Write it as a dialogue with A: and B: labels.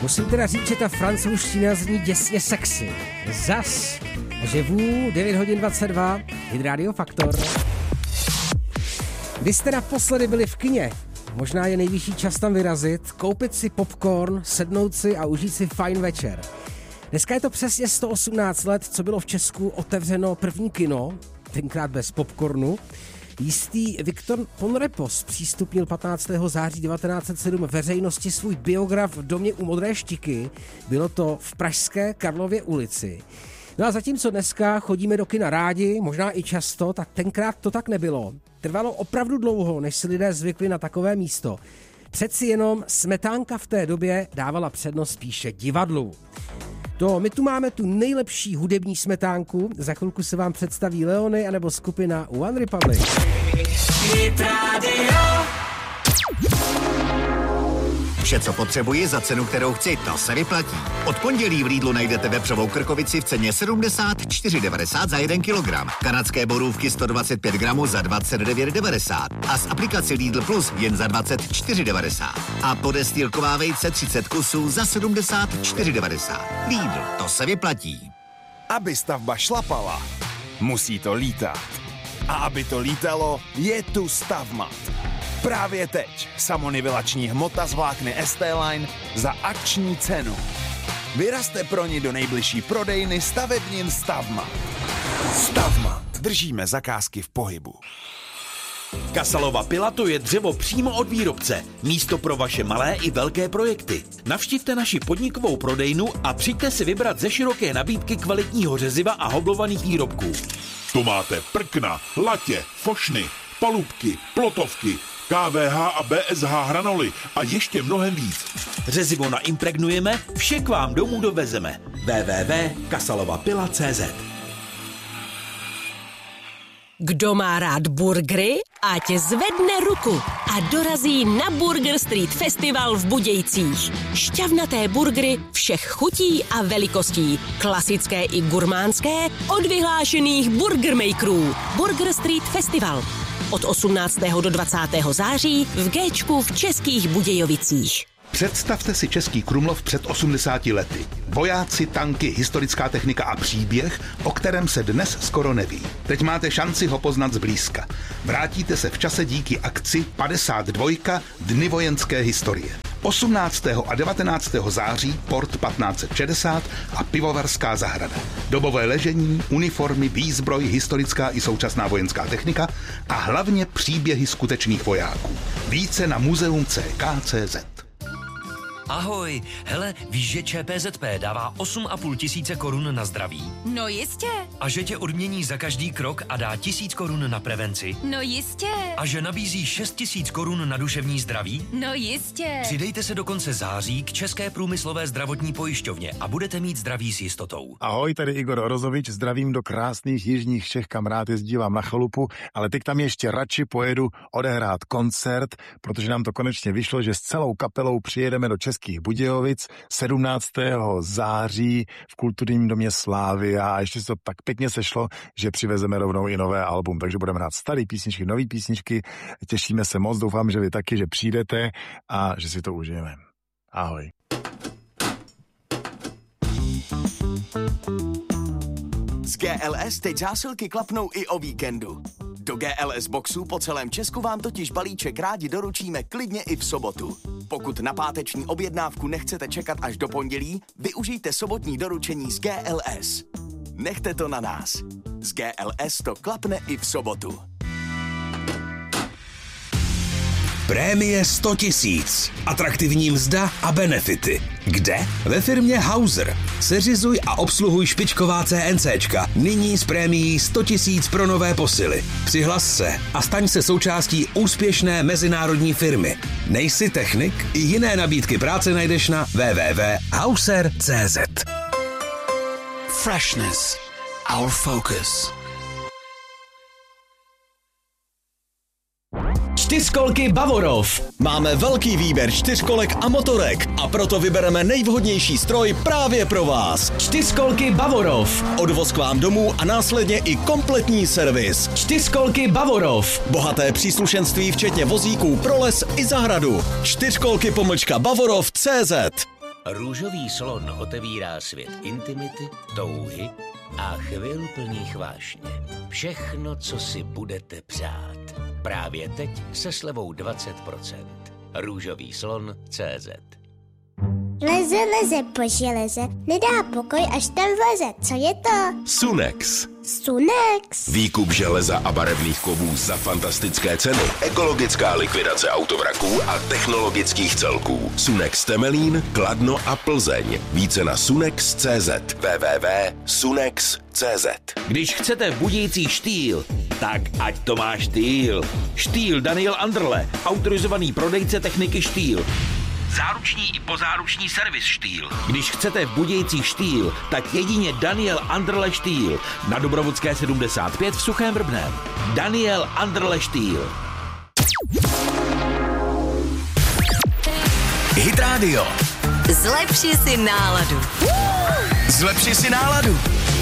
A: Musím teda říct, že ta francouzština zní děsně sexy. Zas. Ževu, 9 hodin 22, Hit Radio Faktor. Kdy jste naposledy byli v kině? Možná je nejvyšší čas tam vyrazit, koupit si popcorn, sednout si a užít si fajn večer. Dneska je to přesně 118 let, co bylo v Česku otevřeno první kino, tenkrát bez popcornu. Jistý Viktor Ponrepos přístupnil 15. září 1907 veřejnosti svůj biograf v domě u Modré Štiky. Bylo to v pražské Karlově ulici. No a zatímco dneska chodíme do kina rádi, možná i často, tak tenkrát to tak nebylo. Trvalo opravdu dlouho, než si lidé zvykli na takové místo. Přeci jenom Smetánka v té době dávala přednost spíše divadlu. My tu máme tu nejlepší hudební smetánku. Za chvilku se vám představí Leony anebo skupina One Republic.
B: Vše, co potřebuji za cenu, kterou chci, to se vyplatí. Od pondělí v Lidlu najdete vepřovou krkovici v ceně 74,90 za 1 kilogram. Kanadské borůvky 125 gramů za 29,90 a z aplikaci Lidl Plus jen za 24,90. A podestýlková vejce 30 kusů za 74,90. Lidl, to se vyplatí.
C: Aby stavba šlapala, musí to lítat. A aby to lítalo, je tu Stavmat. Právě teď samonivelační hmota z vlákny ST-Line za akční cenu. Vyrazte pro ní do nejbližší prodejny stavebnin Stavmat. Stavmat. Držíme zakázky v pohybu.
D: Kasalova pila, to je dřevo přímo od výrobce. Místo pro vaše malé i velké projekty. Navštivte naši podnikovou prodejnu a přijďte si vybrat ze široké nabídky kvalitního řeziva a hoblovaných výrobků.
E: Tu máte prkna, latě, fošny, palubky, plotovky, KVH a BSH hranoly a ještě mnohem víc.
D: Řezivo naimpregnujeme, vše k vám domů dovezeme. www.kasalovapila.cz.
F: Kdo má rád burgery, ať zvedne ruku a dorazí na Burger Street Festival v Budějcích. Šťavnaté burgery všech chutí a velikostí, klasické i gurmánské, od vyhlášených burgermakerů. Burger Street Festival. Od 18. do 20. září v Géčku v Českých Budějovicích.
G: Představte si Český Krumlov před 80 lety. Vojáci, tanky, historická technika a příběh, o kterém se dnes skoro neví. Teď máte šanci ho poznat zblízka. Vrátíte se v čase díky akci 52. Dny vojenské historie. 18. a 19. září Port 1560 a Pivovarská zahrada. Dobové ležení, uniformy, výzbroj, historická i současná vojenská technika a hlavně příběhy skutečných vojáků. Více na muzeum CK.cz.
H: Ahoj, hele, víš, že ČPZP dává 8,5 tisíce korun na zdraví?
I: No jistě.
H: A že tě odmění za každý krok a dá 1000 korun na prevenci?
I: No jistě.
H: A že nabízí 6 000 korun na duševní zdraví?
I: No jistě.
H: Přidejte se do konce září k České průmyslové zdravotní pojišťovně a budete mít zdraví s jistotou.
J: Ahoj, tady Igor Rozovič, zdravím do krásných jižních Čech, kam rád jezdívám na chalupu, ale teď tam ještě radši pojedu odehrát koncert, protože nám to konečně vyšlo, že s celou kapelou přijedeme do Českých Budějovic 17. září v Kulturním domě Slávy a ještě se to tak pěkně sešlo, že přivezeme rovnou i nové album, takže budeme hrát staré písničky, nové písničky, těšíme se moc, doufám, že vy taky, že přijdete a že si to užijeme. Ahoj.
C: Z GLS teď zásilky klapnou i o víkendu. Do GLS boxu po celém Česku vám totiž balíček rádi doručíme klidně i v sobotu. Pokud na páteční objednávku nechcete čekat až do pondělí, využijte sobotní doručení z GLS. Nechte to na nás. Z GLS to klapne i v sobotu.
K: Prémie 100 000. Atraktivní mzda a benefity. Kde? Ve firmě Hauser. Seřizuj a obsluhuj špičková CNCčka. Nyní s prémií 100 000 pro nové posily. Přihlas se a staň se součástí úspěšné mezinárodní firmy. Nejsi technik? I jiné nabídky práce najdeš na www.hauser.cz.
L: Freshness. Our focus.
M: Čtyřkolky Bavorov. Máme velký výběr čtyřkolek a motorek a proto vybereme nejvhodnější stroj právě pro vás. Čtyřkolky Bavorov. Odvoz k vám domů a následně i kompletní servis. Čtyřkolky Bavorov. Bohaté příslušenství včetně vozíků pro les i zahradu. Čtyřkolky _Bavorov.cz.
H: Růžový slon otevírá svět intimity, touhy a chvil plných vášně. Všechno, co si budete přát. Právě teď se slevou 20%. Růžový slon.cz.
I: Leze po železe, nedá pokoj, až tam vleze. Co je to?
N: Sunex.
I: Sunex.
N: Výkup železa a barevných kovů za fantastické ceny. Ekologická likvidace autovraků a technologických celků. Sunex Temelín, Kladno a Plzeň. Více na sunex.cz. www.sunex.cz.
D: Když chcete v Budějcích štýl, tak ať to má štýl. Štýl Daniel Anderle, autorizovaný prodejce techniky štýl. Záruční i pozáruční servis Štýl. Když chcete v Budějcích štýl, tak jedině Daniel Anderle Štýl. Na Dobrovodské 75 v Suchém Vrbném. Daniel Anderle Štýl.
M: Hit Radio.
F: Zlepši si náladu.
M: Zlepši si náladu.